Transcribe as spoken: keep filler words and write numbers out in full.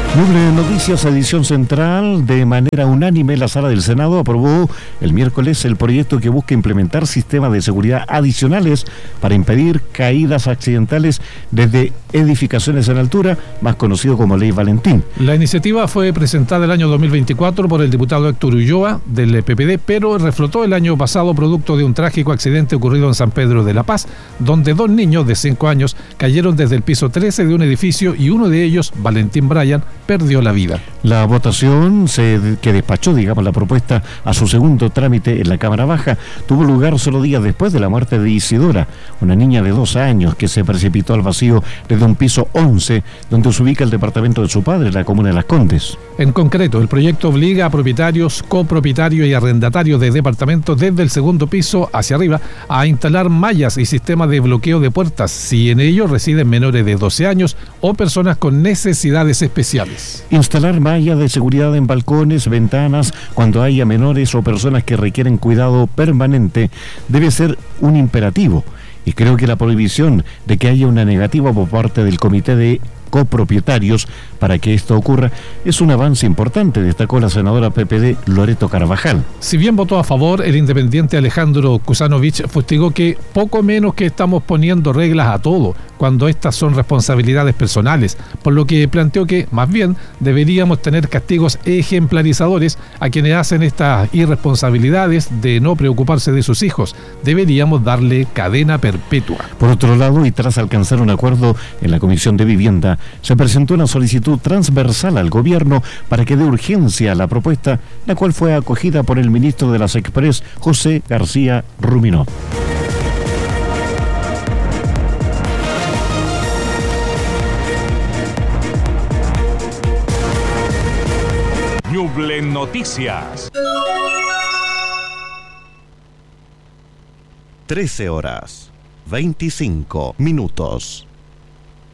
Ñuble Noticias, edición central. De manera unánime, la Sala del Senado aprobó el miércoles el proyecto que busca implementar sistemas de seguridad adicionales para impedir caídas accidentales desde edificaciones en altura, más conocido como Ley Valentín. La iniciativa fue presentada el año dos mil veinticuatro por el diputado Héctor Ulloa del P P D, pero reflotó el año pasado producto de un trágico accidente ocurrido en San Pedro de la Paz, donde dos niños de cinco años cayeron desde el piso trece de un edificio y uno de ellos, Valentín Bryan, perdió la vida. La votación se, que despachó, digamos, la propuesta a su segundo trámite en la Cámara Baja tuvo lugar solo días después de la muerte de Isidora, una niña de dos años que se precipitó al vacío desde un piso once, donde se ubica el departamento de su padre, en la comuna de Las Condes. En concreto, el proyecto obliga a propietarios, copropietarios y arrendatarios de departamentos desde el segundo piso hacia arriba a instalar mallas y sistemas de bloqueo de puertas si en ellos residen menores de doce años o personas con necesidades especiales. Instalar mallas de seguridad en balcones, ventanas, cuando haya menores o personas que requieren cuidado permanente, debe ser un imperativo. Y creo que la prohibición de que haya una negativa por parte del comité de copropietarios para que esto ocurra es un avance importante, destacó la senadora P P D Loreto Carvajal. Si bien votó a favor, el independiente Alejandro Kusanovich fustigó que poco menos que estamos poniendo reglas a todo, cuando estas son responsabilidades personales, por lo que planteó que, más bien, deberíamos tener castigos ejemplarizadores a quienes hacen estas irresponsabilidades de no preocuparse de sus hijos. Deberíamos darle cadena perpetua. Por otro lado, y tras alcanzar un acuerdo en la Comisión de Vivienda, se presentó una solicitud transversal al gobierno para que dé urgencia a la propuesta, la cual fue acogida por el ministro de las Express, José García Ruminó. Ñuble Noticias. trece horas, veinticinco minutos.